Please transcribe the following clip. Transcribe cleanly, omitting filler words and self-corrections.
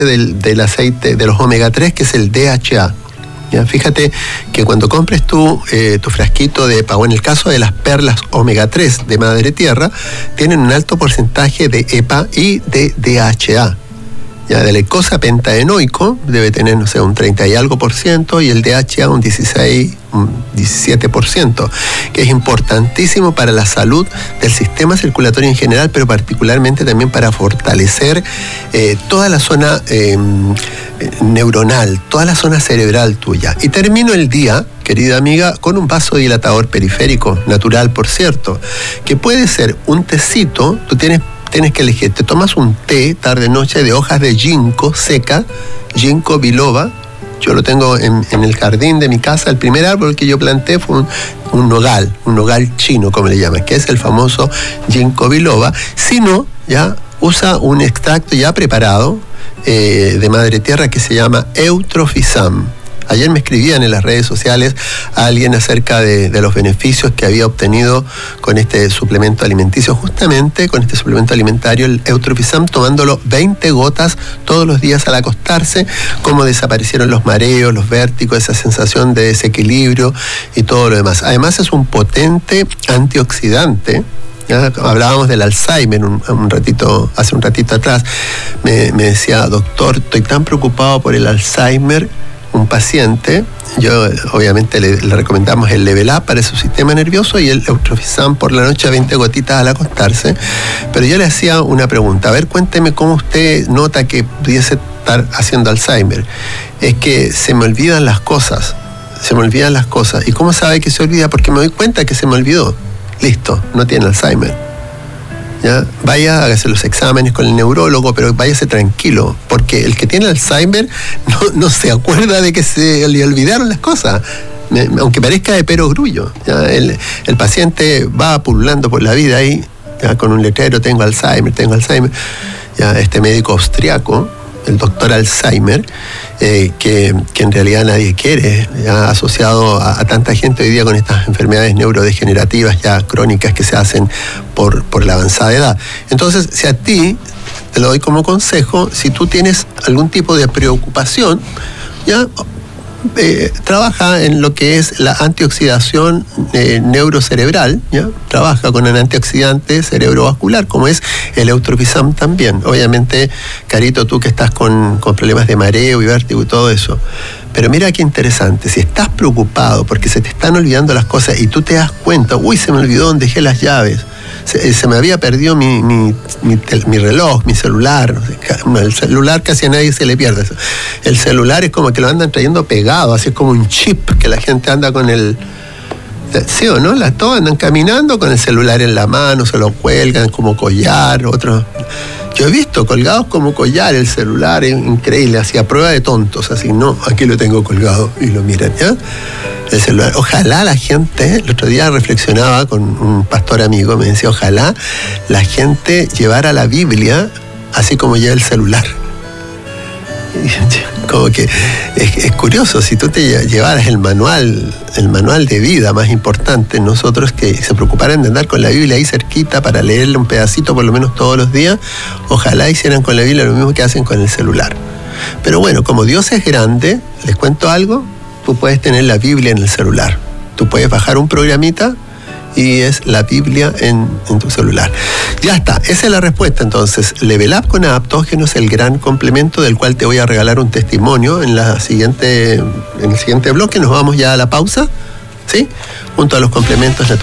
del aceite de los omega 3, que es el DHA. ¿Ya? Fíjate que cuando compres tu frasquito de EPA, o en el caso de las perlas omega 3 de Madre Tierra, tienen un alto porcentaje de EPA y de DHA. Ya, de glucosa pentaenoico debe tener, no sé, un 30 y algo por ciento, y el DHA un 17%, que es importantísimo para la salud del sistema circulatorio en general, pero particularmente también para fortalecer toda la zona neuronal, toda la zona cerebral tuya. Y termino el día, querida amiga, con un vasodilatador periférico, natural por cierto, que puede ser un tecito. Tú tienes que elegir, te tomas un té tarde-noche de hojas de ginkgo seca, ginkgo biloba. Yo lo tengo en el jardín de mi casa. El primer árbol que yo planté fue un nogal chino, como le llaman, que es el famoso ginkgo biloba. Si no, ya usa un extracto ya preparado de Madre Tierra que se llama Eutrofizam. Ayer me escribían en las redes sociales a alguien acerca de los beneficios que había obtenido con este suplemento alimenticio, justamente con este suplemento alimentario, el Eutrofizam, tomándolo 20 gotas todos los días al acostarse, cómo desaparecieron los mareos, los vértigos, esa sensación de desequilibrio y todo lo demás. Además es un potente antioxidante. ¿Ya? Hablábamos del Alzheimer hace un ratito atrás. Me decía, doctor, estoy tan preocupado por el Alzheimer. Un paciente, yo obviamente le recomendamos el Level Up para su sistema nervioso y el Eutrofizam por la noche, 20 gotitas al acostarse, pero yo le hacía una pregunta: a ver, cuénteme cómo usted nota que pudiese estar haciendo Alzheimer. Es que se me olvidan las cosas. ¿Y cómo sabe que se olvida? Porque me doy cuenta que se me olvidó. Listo, no tiene Alzheimer. ¿Ya? Vaya, hágase los exámenes con el neurólogo, pero váyase tranquilo, porque el que tiene Alzheimer no se acuerda de que se le olvidaron las cosas, aunque parezca de perogrullo. ¿Ya? El paciente va pululando por la vida ahí, ¿ya? Con un letrero: tengo Alzheimer. ¿Ya? Este médico austriaco, el doctor Alzheimer, que en realidad nadie quiere, ya asociado a tanta gente hoy día con estas enfermedades neurodegenerativas ya crónicas que se hacen por la avanzada edad. Entonces, si a ti, te lo doy como consejo, si tú tienes algún tipo de preocupación, ya trabaja en lo que es la antioxidación neurocerebral, ¿ya? Trabaja con el antioxidante cerebrovascular, como es el Eutrofizam también. Obviamente, Carito, tú que estás con problemas de mareo y vértigo y todo eso. Pero mira qué interesante, si estás preocupado porque se te están olvidando las cosas y tú te das cuenta: uy, se me olvidó dónde dejé las llaves, se me había perdido mi reloj, mi celular. El celular casi a nadie se le pierde. El celular es como que lo andan trayendo pegado, así es como un chip que la gente anda con el... ¿Sí o no? Todos andan caminando con el celular en la mano, se lo cuelgan como collar, otros... Yo he visto colgados como collar el celular, es increíble, así a prueba de tontos, así, no, aquí lo tengo colgado, y lo miran, ¿ya? El celular. Ojalá la gente, el otro día reflexionaba con un pastor amigo, me decía, ojalá la gente llevara la Biblia así como lleva el celular. Como que es curioso, si tú te llevaras el manual de vida más importante, nosotros que se preocuparan de andar con la Biblia ahí cerquita para leerle un pedacito por lo menos todos los días, ojalá hicieran con la Biblia lo mismo que hacen con el celular. Pero bueno, como Dios es grande, les cuento algo: tú puedes tener la Biblia en el celular, tú puedes bajar un programita y es la Biblia en tu celular. Ya está, esa es la respuesta. Entonces, Level Up con Adaptógeno es el gran complemento, del cual te voy a regalar un testimonio en el siguiente bloque. Nos vamos ya a la pausa, ¿sí? Junto a los complementos naturales.